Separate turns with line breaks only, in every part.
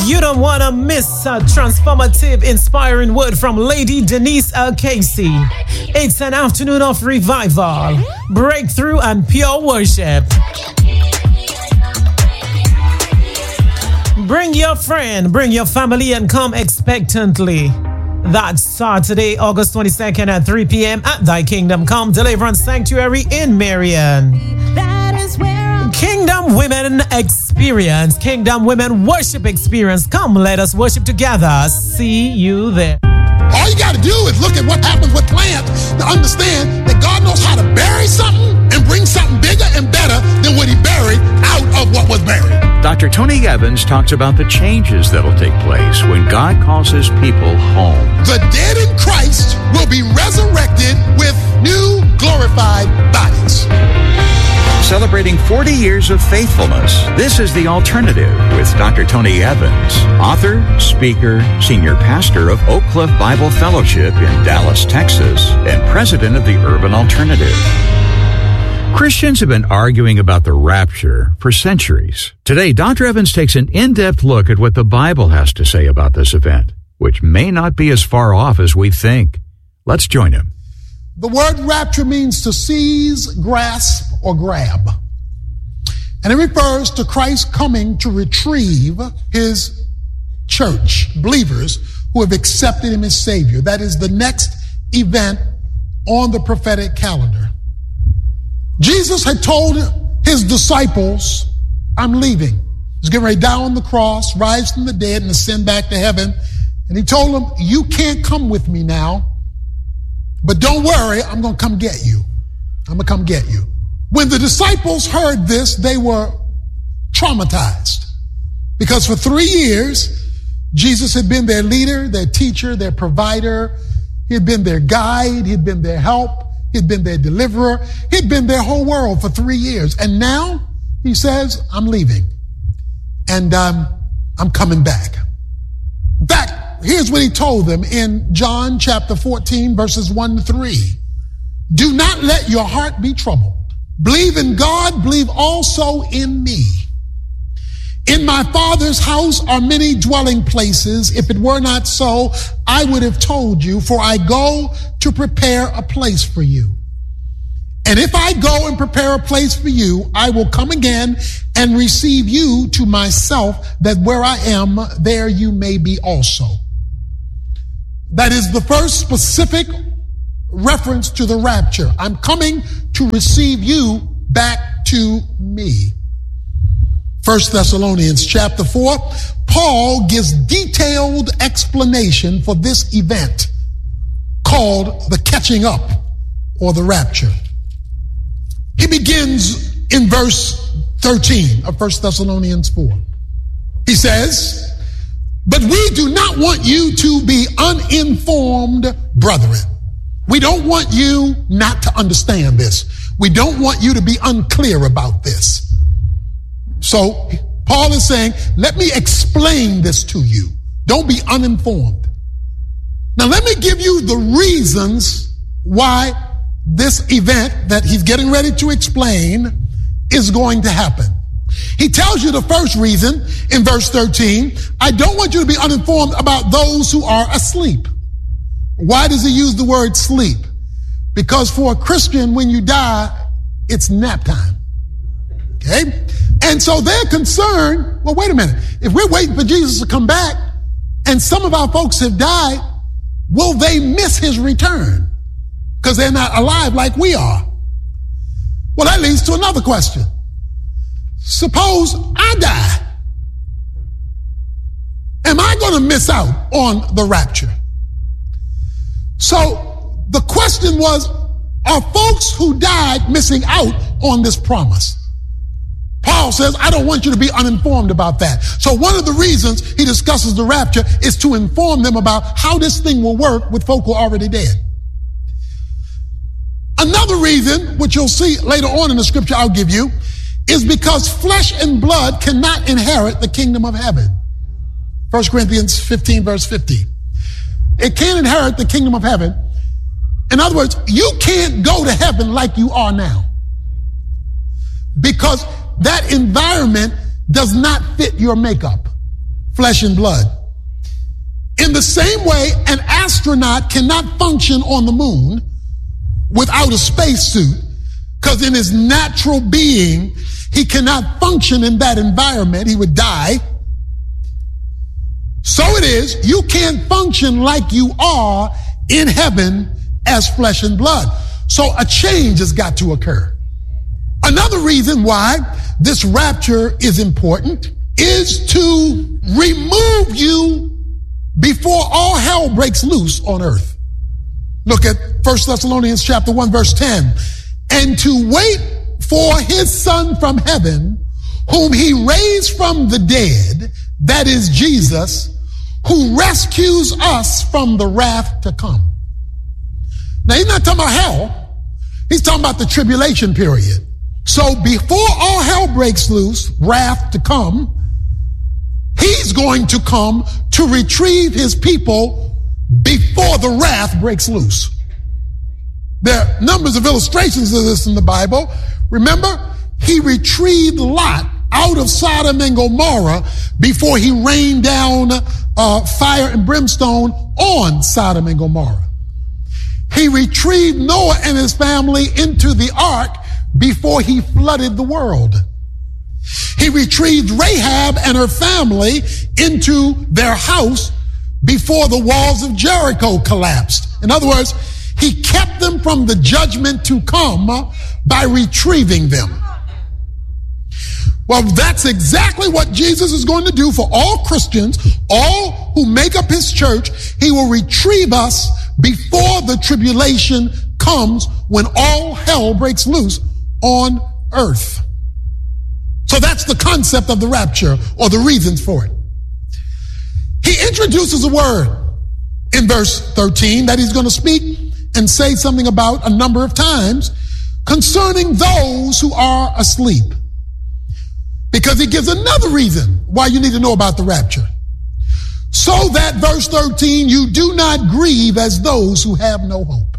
You don't want to miss a transformative, inspiring word from Lady Denise L. Casey. It's an afternoon of revival, breakthrough, and pure worship. Bring your friend, bring your family, and come expectantly. That's Saturday, August 22nd at 3 p.m. at Thy Kingdom Come Deliverance Sanctuary in Marion. Kingdom Women Experience, Kingdom Women Worship Experience. Come, let us worship together. See you there.
All you got to do is look at what happens with plants to understand that God knows how to bury something and bring something bigger and better than what he buried out of what was buried.
Dr. Tony Evans talks about the changes that'll take place when God calls his people home.
The dead in Christ will be resurrected with new glorified bodies.
Celebrating 40 years of faithfulness, this is The Alternative with Dr. Tony Evans, author, speaker, senior pastor of Oak Cliff Bible Fellowship in Dallas, Texas, and president of the Urban Alternative. Christians have been arguing about the rapture for centuries. Today, Dr. Evans takes an in-depth look at what the Bible has to say about this event, which may not be as far off as we think. Let's join him.
The word rapture means to seize, grasp, or grab. And it refers to Christ coming to retrieve his church, believers who have accepted him as Savior. That is the next event on the prophetic calendar. Jesus had told his disciples, I'm leaving. He's getting ready to die on the cross, rise from the dead, and ascend back to heaven. And he told them, you can't come with me now, but don't worry, I'm going to come get you. I'm going to come get you. When the disciples heard this, they were traumatized because for 3 years, Jesus had been their leader, their teacher, their provider. He had been their guide. He had been their help. He had been their deliverer. He had been their whole world for 3 years. And now he says, I'm leaving and I'm coming back. In fact, here's what he told them in John chapter 14, verses 1-3. Do not let your heart be troubled. Believe in God, believe also in me. In my Father's house are many dwelling places. If it were not so, I would have told you, for I go to prepare a place for you. And if I go and prepare a place for you, I will come again and receive you to myself, that where I am, there you may be also. That is the first specific reference to the rapture. I'm coming to receive you back to me. 1 Thessalonians chapter 4, Paul gives detailed explanation for this event called the catching up or the rapture. He begins in verse 13 of 1 Thessalonians 4. He says, but we do not want you to be uninformed, brethren. We don't want you not to understand this. We don't want you to be unclear about this. So Paul is saying, let me explain this to you. Don't be uninformed. Now let me give you the reasons why this event that he's getting ready to explain is going to happen. He tells you the first reason in verse 13, I don't want you to be uninformed about those who are asleep. Why does he use the word sleep? Because for a Christian, when you die, it's nap time. Okay? And so they're concerned, well, wait a minute. If we're waiting for Jesus to come back and some of our folks have died, will they miss his return? Because they're not alive like we are. Well, that leads to another question. Suppose I die. Am I going to miss out on the rapture? So the question was, are folks who died missing out on this promise? Paul says, I don't want you to be uninformed about that. So one of the reasons he discusses the rapture is to inform them about how this thing will work with folk who are already dead. Another reason, which you'll see later on in the scripture I'll give you, is because flesh and blood cannot inherit the kingdom of heaven. 1 Corinthians 15, verse 50. It can't inherit the kingdom of heaven. In other words, you can't go to heaven like you are now, because that environment does not fit your makeup. flesh and blood. In the same way, an astronaut cannot function on the moon without a spacesuit, because in his natural being, he cannot function in that environment. He would die. So it is, you can't function like you are in heaven as flesh and blood. So a change has got to occur. Another reason why this rapture is important is to remove you before all hell breaks loose on earth. Look at 1 Thessalonians chapter 1, verse 10. And to wait for his Son from heaven, whom he raised from the dead, that is Jesus, who rescues us from the wrath to come. Now, he's not talking about hell. He's talking about the tribulation period. So before all hell breaks loose, wrath to come, he's going to come to retrieve his people before the wrath breaks loose. There are numbers of illustrations of this in the Bible. Remember, he retrieved Lot out of Sodom and Gomorrah before he rained down fire and brimstone on Sodom and Gomorrah. He retrieved Noah and his family into the ark before he flooded the world. He retrieved Rahab and her family into their house before the walls of Jericho collapsed. In other words, he kept them from the judgment to come by retrieving them. Well, that's exactly what Jesus is going to do for all Christians, all who make up his church. He will retrieve us before the tribulation comes, when all hell breaks loose on earth. So that's the concept of the rapture, or the reasons for it. He introduces a word in verse 13 that he's going to speak and say something about a number of times concerning those who are asleep. Because he gives another reason why you need to know about the rapture. So that, verse 13, you do not grieve as those who have no hope.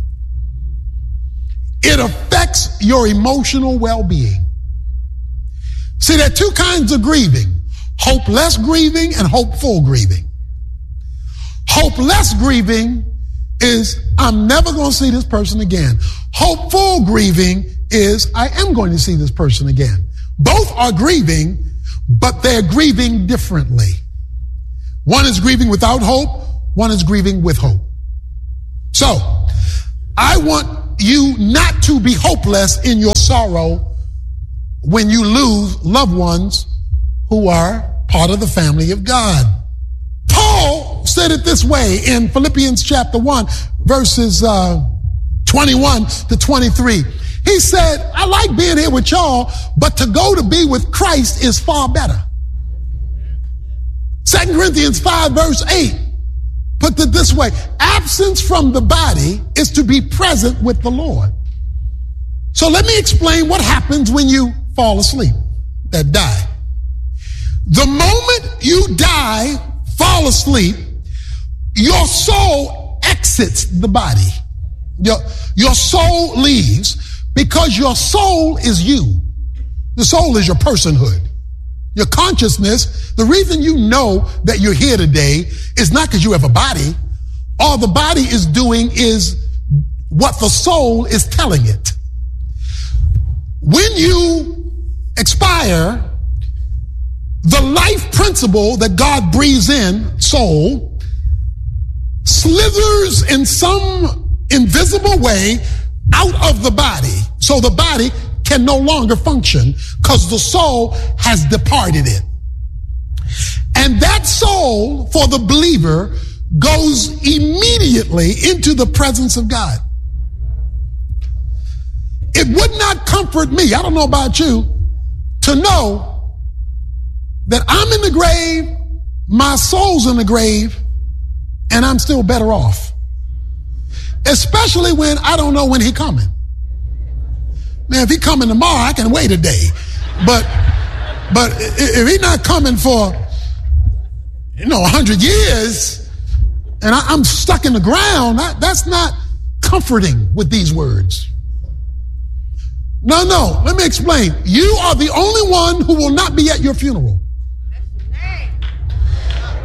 It affects your emotional well-being. See, there are two kinds of grieving: hopeless grieving and hopeful grieving. Hopeless grieving is, I'm never going to see this person again. Hopeful grieving is, I am going to see this person again. Both are grieving, but they're grieving differently. One is grieving without hope, one is grieving with hope. So, I want you not to be hopeless in your sorrow when you lose loved ones who are part of the family of God. Paul said it this way in Philippians chapter 1, verses 21 to 23. He said, I like being here with y'all, but to go to be with Christ is far better. 2 Corinthians 5, verse 8, put it this way: absence from the body is to be present with the Lord. So let me explain what happens when you fall asleep, that die. The moment you die, fall asleep, your soul exits the body. Your soul leaves, because your soul is you. The soul is your personhood, your consciousness. The reason you know that you're here today is not because you have a body. All the body is doing is what the soul is telling it. When you expire, the life principle that God breathes in, soul, slithers in some invisible way out of the body. So the body can no longer function because the soul has departed it. And that soul, for the believer, goes immediately into the presence of God. It would not comfort me, I don't know about you, to know that I'm in the grave, my soul's in the grave, and I'm still better off. Especially when I don't know when he's coming. Now, if he's coming tomorrow, I can wait a day. But if he's not coming for, 100 years, and I'm stuck in the ground, that's not comforting with these words. No, let me explain. You are the only one who will not be at your funeral.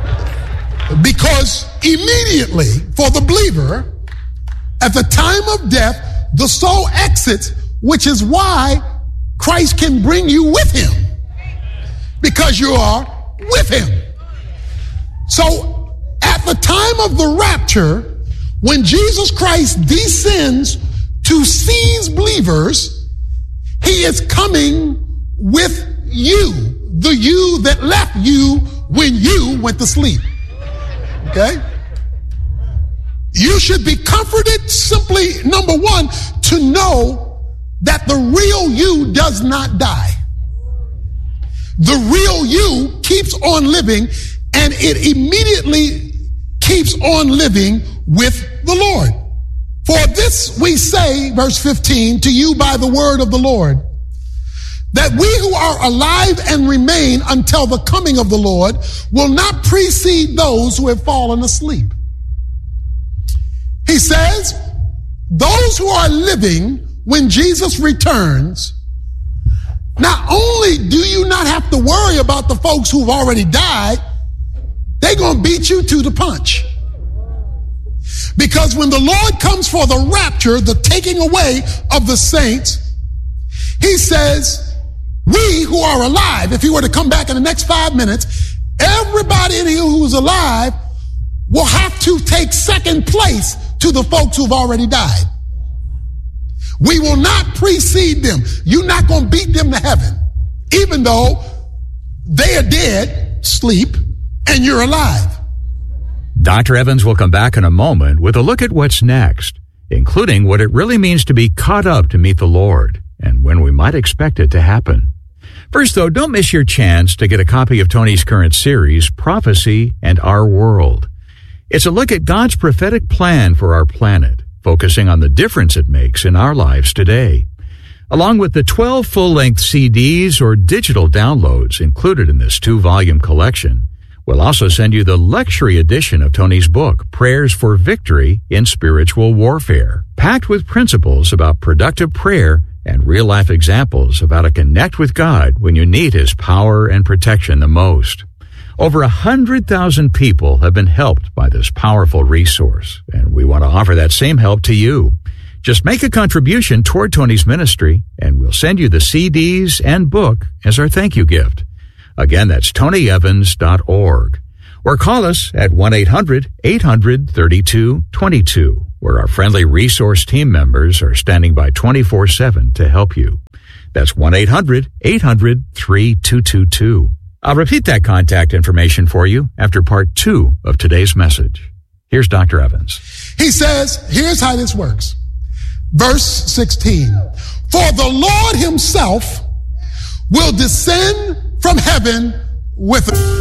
Because immediately for the believer, at the time of death, the soul exits, which is why Christ can bring you with him. Because you are with him. So at the time of the rapture, when Jesus Christ descends to seize believers, he is coming with you, the you that left you when you went to sleep. Okay? You should be comforted simply, number one, to know that the real you does not die. The real you keeps on living, and it immediately keeps on living with the Lord. For this we say, verse 15, to you by the word of the Lord, that we who are alive and remain until the coming of the Lord will not precede those who have fallen asleep. He says, those who are living when Jesus returns, not only do you not have to worry about the folks who've already died, they're going to beat you to the punch. Because when the Lord comes for the rapture, the taking away of the saints, he says, we who are alive, if he were to come back in the next 5 minutes, everybody in here who is alive will have to take second place to the folks who've already died. We will not precede them. You're not going to beat them to heaven, even though they are dead, sleep, and you're alive.
Dr. Evans will come back in a moment with a look at what's next, including what it really means to be caught up to meet the Lord and when we might expect it to happen. First, though, don't miss your chance to get a copy of Tony's current series, Prophecy and Our World. It's a look at God's prophetic plan for our planet, focusing on the difference it makes in our lives today. Along with the 12 full-length CDs or digital downloads included in this 2-volume collection, we'll also send you the lectionary edition of Tony's book, Prayers for Victory in Spiritual Warfare, packed with principles about productive prayer and real-life examples of how to connect with God when you need his power and protection the most. Over 100,000 people have been helped by this powerful resource, and we want to offer that same help to you. Just make a contribution toward Tony's ministry, and we'll send you the CDs and book as our thank you gift. Again, that's TonyEvans.org. Or call us at 1-800-800-3222, where our friendly resource team members are standing by 24/7 to help you. That's 1-800-800-3222. I'll repeat that contact information for you after part 2 of today's message. Here's Dr. Evans.
He says, here's how this works. Verse 16, for the Lord himself will descend from heaven with a